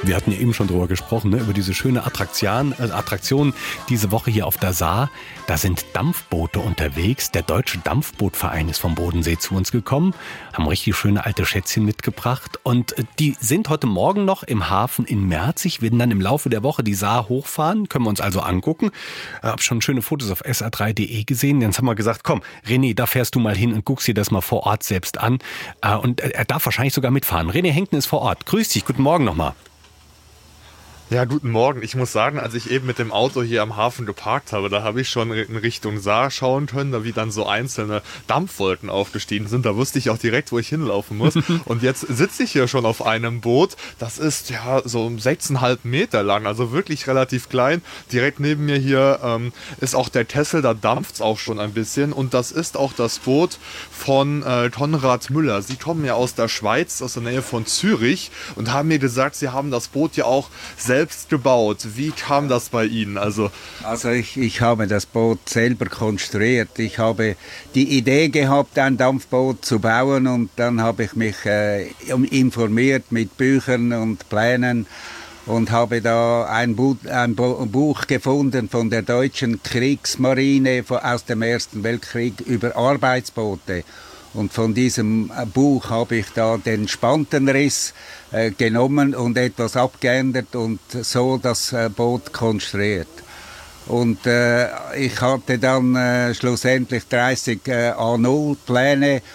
Wir hatten ja eben schon drüber gesprochen, ne? Über diese schöne Attraktion diese Woche hier auf der Saar. Da sind Dampfboote unterwegs. Der Deutsche Dampfbootverein ist vom Bodensee zu uns gekommen, haben richtig schöne alte Schätzchen mitgebracht. Und die sind heute Morgen noch im Hafen in Merzig, werden dann im Laufe der Woche die Saar hochfahren. Können wir uns also angucken. Hab schon schöne Fotos auf sr3.de gesehen. Jetzt haben wir gesagt, komm, René, da fährst du mal hin und guckst dir das mal vor Ort selbst an. Und er darf wahrscheinlich sogar mitfahren. René Henkten ist vor Ort. Grüß dich, guten Morgen nochmal. Ja, guten Morgen. Ich muss sagen, als ich eben mit dem Auto hier am Hafen geparkt habe, da habe ich schon in Richtung Saar schauen können, da wie dann so einzelne Dampfwolken aufgestiegen sind. Da wusste ich auch direkt, wo ich hinlaufen muss. Und jetzt sitze ich hier schon auf einem Boot. Das ist ja so 6,5 Meter lang, also wirklich relativ klein. Direkt neben mir hier ist auch der Kessel, da dampft es auch schon ein bisschen. Und das ist auch das Boot von Konrad Müller. Sie kommen ja aus der Schweiz, aus der Nähe von Zürich und haben mir gesagt, sie haben das Boot ja auch selbst gebaut. Wie kam das bei Ihnen? Also ich habe das Boot selber konstruiert. Ich habe die Idee gehabt, ein Dampfboot zu bauen, und dann habe ich mich informiert mit Büchern und Plänen und habe da ein Buch gefunden von der deutschen Kriegsmarine aus dem Ersten Weltkrieg über Arbeitsboote. Und von diesem Buch habe ich da den Spantenriss genommen und etwas abgeändert und so das Boot konstruiert. Und ich hatte dann schlussendlich 30 A0 Pläne